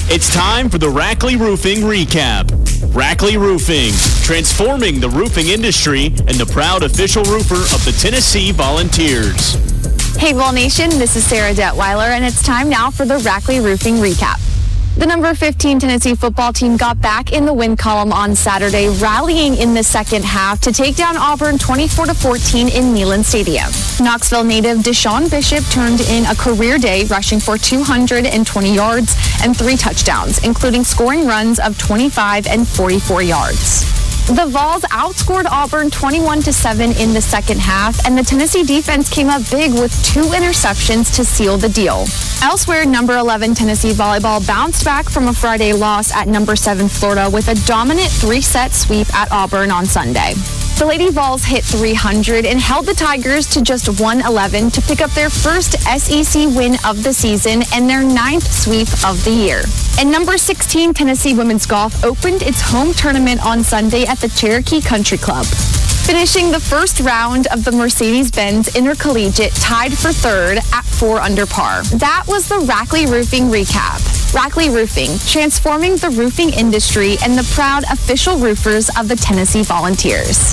It's time for the Rackley Roofing Recap. Rackley Roofing, transforming the roofing industry and the proud official roofer of the Tennessee Volunteers. Hey, Vol Nation, this is Sarah Detweiler, and it's time now for the Rackley Roofing Recap. The number 15 Tennessee football team got back in the win column on Saturday, rallying in the second half to take down Auburn 24-14 in Neyland Stadium. Knoxville native Deshaun Bishop turned in a career day, rushing for 220 yards and 3 touchdowns, including scoring runs of 25 and 44 yards. The Vols outscored Auburn 21-7 in the second half, and the Tennessee defense came up big with 2 interceptions to seal the deal. Elsewhere, number 11 Tennessee volleyball bounced back from a Friday loss at number 7 Florida with a dominant 3-set sweep at Auburn on Sunday. The Lady Vols hit 300 and held the Tigers to just 111 to pick up their first SEC win of the season and their 9th sweep of the year. And number 16 Tennessee women's golf opened its home tournament on Sunday at the Cherokee Country Club, finishing the first round of the Mercedes-Benz Intercollegiate tied for 3rd at 4 under par. That was the Rackley Roofing Recap. Rackley Roofing, transforming the roofing industry and the proud official roofers of the Tennessee Volunteers.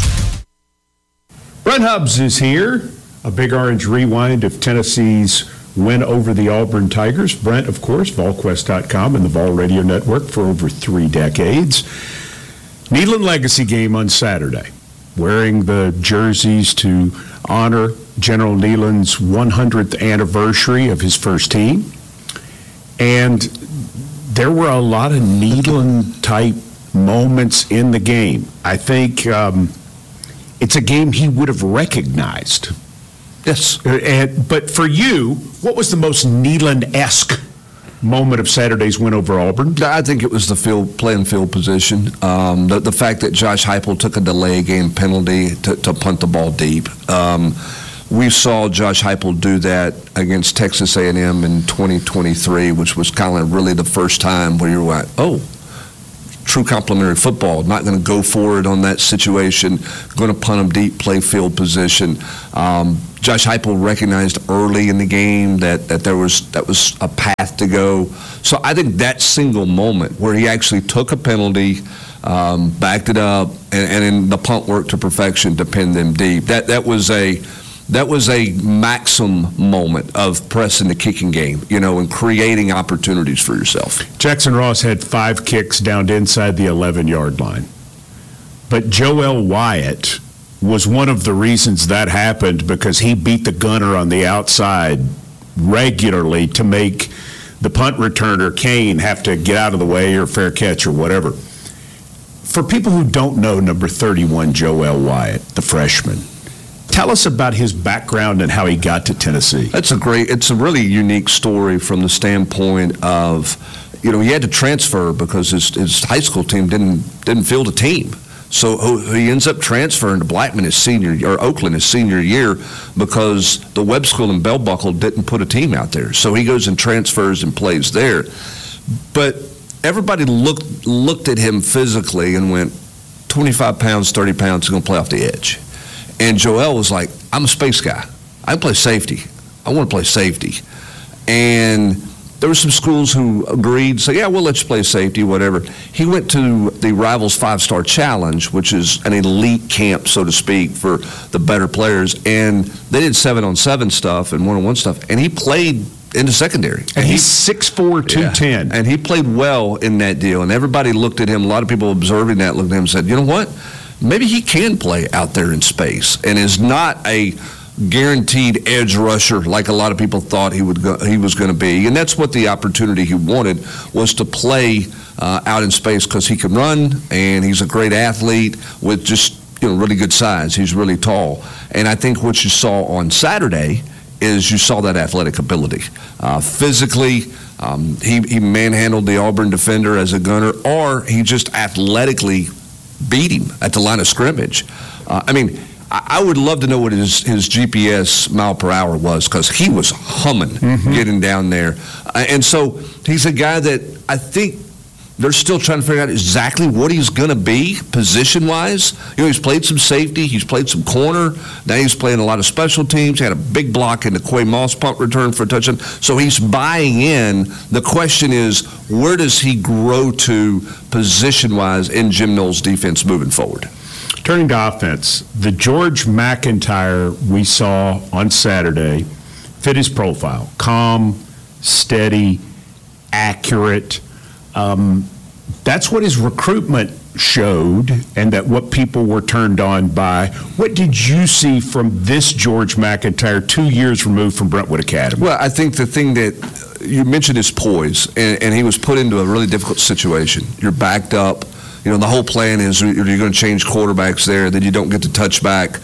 Brent Hubbs is here. A Big Orange rewind of Tennessee's win over the Auburn Tigers. Brent, of course, VolQuest.com and the Vol Radio Network for over 3 decades. Neyland Legacy game on Saturday. Wearing the jerseys to honor General Neyland's 100th anniversary of his first team. And there were a lot of Neyland-type moments in the game. I think it's a game he would have recognized. Yes. But for you, what was the most Neyland-esque moment of Saturday's win over Auburn? I think it was the playing field position. The fact that Josh Heupel took a delay game penalty to punt the ball deep. We saw Josh Heupel do that against Texas A&M in 2023, which was kind of really the first time where you were like, oh, true complementary football, not going to go for it on that situation, going to punt them deep, play field position. Josh Heupel recognized early in the game that that was a path to go. So I think that single moment where he actually took a penalty, backed it up, and then the punt worked to perfection to pin them deep. That was a maximum moment of pressing the kicking game, and creating opportunities for yourself. Jackson Ross had 5 kicks down to inside the 11-yard line. But Joel Wyatt was one of the reasons that happened, because he beat the gunner on the outside regularly to make the punt returner, Kane, have to get out of the way or fair catch or whatever. For people who don't know number 31, Joel Wyatt, the freshman, tell us about his background and how he got to Tennessee. It's a really unique story from the standpoint of, he had to transfer because his high school team didn't field a team. So he ends up transferring to Oakland his senior year because the Webb School in Bell Buckle didn't put a team out there. So he goes and transfers and plays there. But everybody looked at him physically and went, 25 pounds, 30 pounds, he's going to play off the edge. And Joel was like, I'm a space guy. I can play safety. I want to play safety. And there were some schools who agreed, say, yeah, we'll let you play safety, whatever. He went to the Rivals 5-Star Challenge, which is an elite camp, so to speak, for the better players. And they did 7-on-7 stuff and 1-on-1 stuff. And he played in the secondary. And he's 6'4", 210. Yeah. And he played well in that deal. And everybody looked at him, a lot of people observing that looked at him and said, you know what? Maybe he can play out there in space and is not a guaranteed edge rusher like a lot of people thought he was going to be. And that's what the opportunity he wanted, was to play out in space, because he can run and he's a great athlete with just really good size. He's really tall. And I think what you saw on Saturday is you saw that athletic ability. Physically, he manhandled the Auburn defender as a gunner, or he just athletically beat him at the line of scrimmage. I would love to know what his GPS mile per hour was, because he was humming getting down there. And so he's a guy that I think they're still trying to figure out exactly what he's going to be position-wise. He's played some safety. He's played some corner. Now he's playing a lot of special teams. He had a big block in the Quay Moss punt return for a touchdown. So he's buying in. The question is, where does he grow to position-wise in Jim Knowles' defense moving forward? Turning to offense, the George McIntyre we saw on Saturday fit his profile. Calm, steady, accurate. That's what his recruitment showed, and that what people were turned on by. What did you see from this George McIntyre 2 years removed from Brentwood Academy? Well, I think the thing that you mentioned is poise, and he was put into a really difficult situation. You're backed up. The whole plan is you're going to change quarterbacks there, then you don't get to touch back.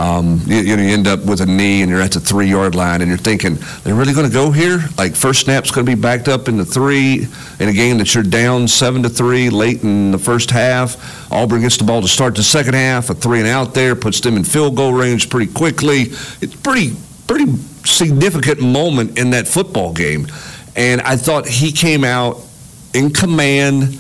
You end up with a knee and you're at the 3-yard line and you're thinking, they're really going to go here? Like, first snap's going to be backed up in the 3 in a game that you're down 7-3 late in the first half. Auburn gets the ball to start the second half, a 3-and-out there, puts them in field goal range pretty quickly. It's pretty significant moment in that football game. And I thought he came out in command,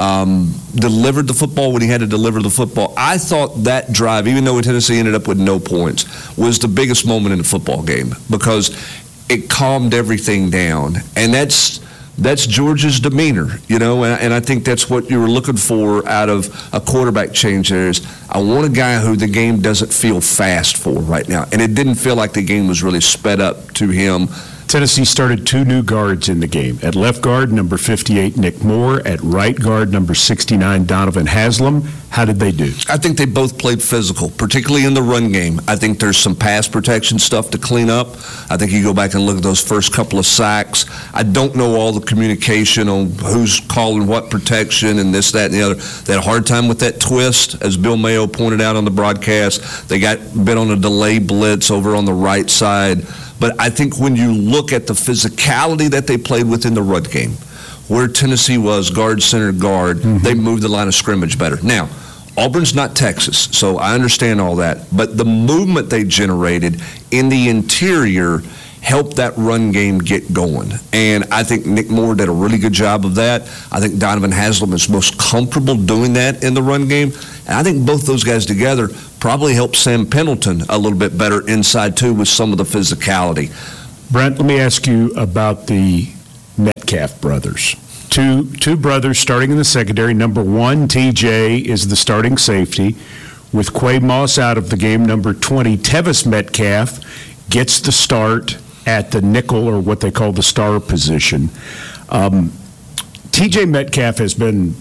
delivered the football when he had to deliver the football. I thought that drive, even though Tennessee ended up with no points, was the biggest moment in the football game because it calmed everything down. And that's George's demeanor, and I think that's what you were looking for out of a quarterback change there is, I want a guy who the game doesn't feel fast for right now. And it didn't feel like the game was really sped up to him. Tennessee started 2 new guards in the game. At left guard, number 58, Nick Moore. At right guard, number 69, Donovan Haslam. How did they do? I think they both played physical, particularly in the run game. I think there's some pass protection stuff to clean up. I think you go back and look at those first couple of sacks. I don't know all the communication on who's calling what protection and this, that, and the other. They had a hard time with that twist, as Bill Mayo pointed out on the broadcast. They got bit on a delay blitz over on the right side. But I think when you look at the physicality that they played with in the run game, where Tennessee was guard, center, guard, they moved the line of scrimmage better. Now, Auburn's not Texas, so I understand all that. But the movement they generated in the interior helped that run game get going. And I think Nick Moore did a really good job of that. I think Donovan Haslam is most comfortable doing that in the run game. And I think both those guys together probably helped Sam Pendleton a little bit better inside, too, with some of the physicality. Brent, let me ask you about the Metcalf brothers. Two brothers starting in the secondary. Number 1, TJ, is the starting safety. With Quay Moss out of the game, number 20, Tevis Metcalf, gets the start at the nickel, or what they call the star position. TJ Metcalf has been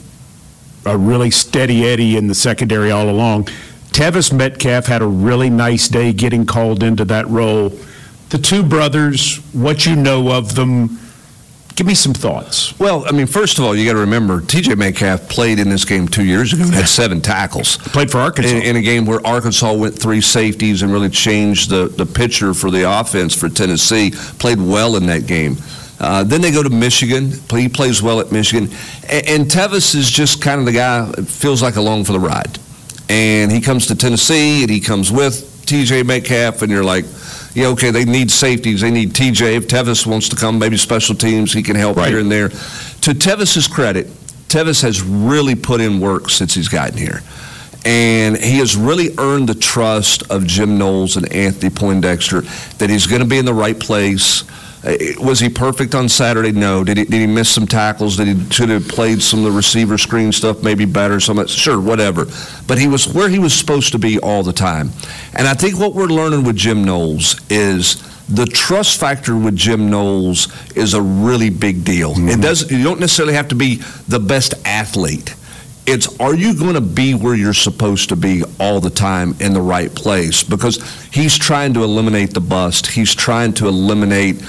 a really steady Eddie in the secondary all along. Tevis Metcalf had a really nice day getting called into that role. The two brothers, what you know of them, give me some thoughts. Well, I mean, first of all, you got to remember, TJ Metcalf played in this game 2 years ago and had 7 tackles. Played for Arkansas. In a game where Arkansas went 3 safeties and really changed the picture for the offense for Tennessee. Played well in that game. Then they go to Michigan. He plays well at Michigan. And Tevis is just kind of the guy that feels like along for the ride. And he comes to Tennessee, and he comes with TJ Metcalf, and you're like, yeah, okay, they need safeties. They need TJ. If Tevis wants to come, maybe special teams, he can help here and there. To Tevis's credit, Tevis has really put in work since he's gotten here. And he has really earned the trust of Jim Knowles and Anthony Poindexter that he's going to be in the right place. Was he perfect on Saturday? No. Did he miss some tackles? Should have played some of the receiver screen stuff maybe better? Sure, whatever. But he was where he was supposed to be all the time. And I think what we're learning with Jim Knowles is the trust factor with Jim Knowles is a really big deal. Mm-hmm. You don't necessarily have to be the best athlete. It's, are you going to be where you're supposed to be all the time in the right place? Because he's trying to eliminate the bust. He's trying to eliminate,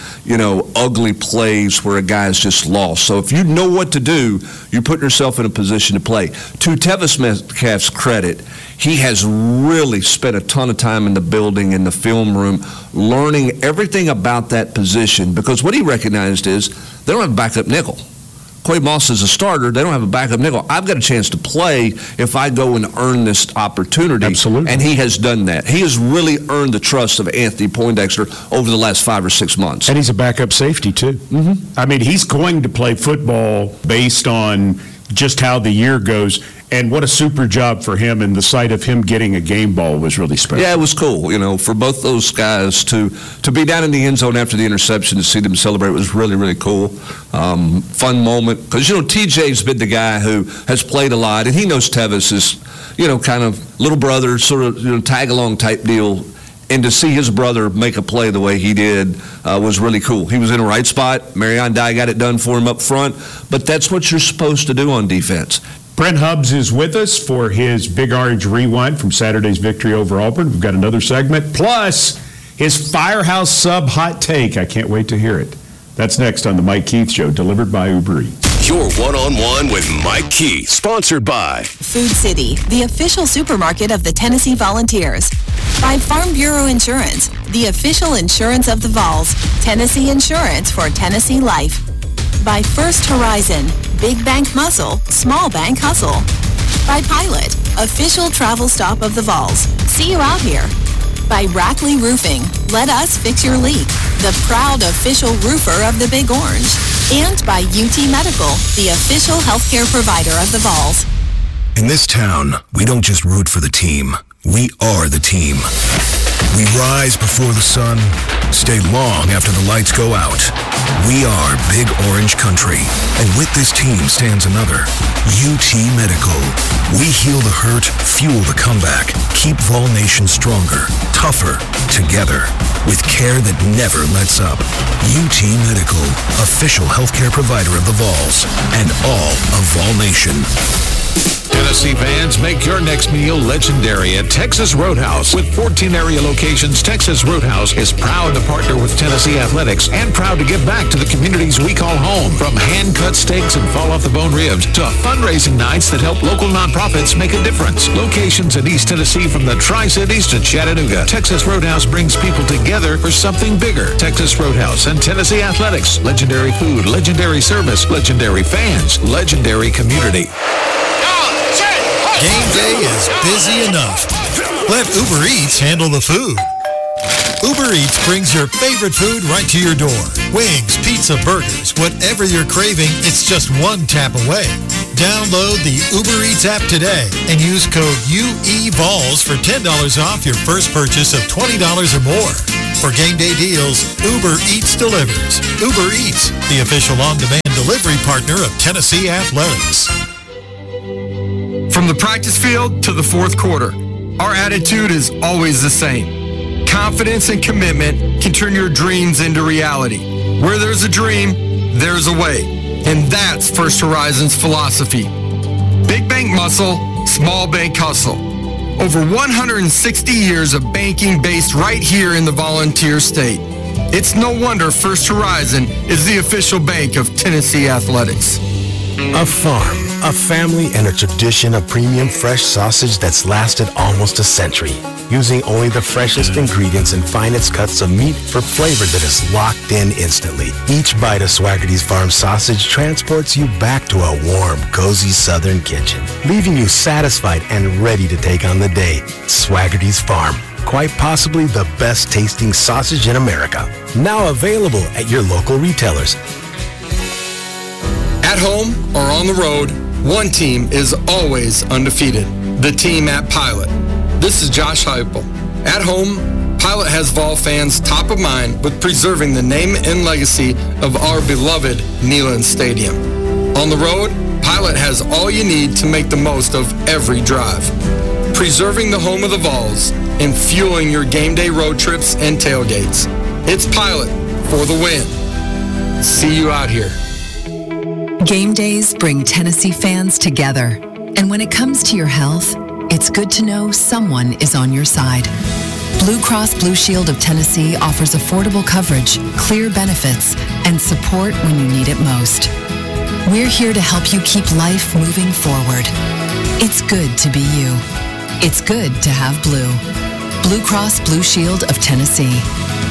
ugly plays where a guy's just lost. So if you know what to do, you put yourself in a position to play. To Tevis Metcalf's credit, he has really spent a ton of time in the building, in the film room, learning everything about that position. Because what he recognized is they don't have a backup nickel. Quay Moss is a starter. They don't have a backup nickel. I've got a chance to play if I go and earn this opportunity. Absolutely. And he has done that. He has really earned the trust of Anthony Poindexter over the last 5 or 6 months. And he's a backup safety, too. Mm-hmm. I mean, he's going to play football based on just how the year goes. And what a super job for him, and the sight of him getting a game ball was really special. Yeah, it was cool. For both those guys to be down in the end zone after the interception, to see them celebrate was really, really cool. Fun moment. Because, TJ's been the guy who has played a lot, and he knows Tevis is, kind of little brother, sort of, tag-along type deal. And to see his brother make a play the way he did was really cool. He was in the right spot. Marion Dye got it done for him up front. But that's what you're supposed to do on defense. Brent Hubbs is with us for his Big Orange Rewind from Saturday's victory over Auburn. We've got another segment, plus his Firehouse Sub hot take. I can't wait to hear it. That's next on the Mike Keith Show, delivered by Uber Eats. Your one-on-one with Mike Keith, sponsored by Food City, the official supermarket of the Tennessee Volunteers. By Farm Bureau Insurance, the official insurance of the Vols. Tennessee Insurance for Tennessee Life. By First Horizon, big bank muscle, small bank hustle. By Pilot, official travel stop of the Vols. See you out here. By Rackley Roofing, let us fix your leak. The proud official roofer of the Big Orange. And by UT Medical, the official healthcare provider of the Vols. In this town, we don't just root for the team. We are the team. We rise before the sun, stay long after the lights go out. We are Big Orange Country. And with this team stands another, UT Medical. We heal the hurt, fuel the comeback, keep Vol Nation stronger, tougher, together, with care that never lets up. UT Medical, official healthcare provider of the Vols, and all of Vol Nation. Tennessee fans, make your next meal legendary at Texas Roadhouse. With 14 area locations, Texas Roadhouse is proud to partner with Tennessee Athletics and proud to give back to the communities we call home. From hand-cut steaks and fall-off-the-bone ribs to fundraising nights that help local nonprofits make a difference. Locations in East Tennessee from the Tri-Cities to Chattanooga. Texas Roadhouse brings people together for something bigger. Texas Roadhouse and Tennessee Athletics. Legendary food, legendary service, legendary fans, legendary community. Game day is busy enough. Let Uber Eats handle the food. Uber Eats brings your favorite food right to your door. Wings, pizza, burgers, whatever you're craving, it's just one tap away. Download the Uber Eats app today and use code UEVOLS for $10 off your first purchase of $20 or more. For game day deals, Uber Eats delivers. Uber Eats, the official on-demand delivery partner of Tennessee Athletics. From the practice field to the fourth quarter, our attitude is always the same. Confidence and commitment can turn your dreams into reality. Where there's a dream, there's a way. And that's First Horizon's philosophy. Big bank muscle, small bank hustle. Over 160 years of banking based right here in the Volunteer State. It's no wonder First Horizon is the official bank of Tennessee Athletics. A farm, a family, and a tradition of premium fresh sausage that's lasted almost a century. Using only the freshest ingredients and finest cuts of meat for flavor that is locked in instantly. Each bite of Swaggerty's Farm sausage transports you back to a warm, cozy southern kitchen, leaving you satisfied and ready to take on the day. Swaggerty's Farm, quite possibly the best tasting sausage in America. Now available at your local retailers. At home or on the road, one team is always undefeated. The team at Pilot. This is Josh Heupel. At home, Pilot has Vol fans top of mind with preserving the name and legacy of our beloved Neyland Stadium. On the road, Pilot has all you need to make the most of every drive. Preserving the home of the Vols and fueling your game day road trips and tailgates. It's Pilot for the win. See you out here. Game days bring Tennessee fans together. And when it comes to your health, it's good to know someone is on your side. Blue Cross Blue Shield of Tennessee offers affordable coverage, clear benefits, and support when you need it most. We're here to help you keep life moving forward. It's good to be you. It's good to have blue. Blue Cross Blue Shield of Tennessee.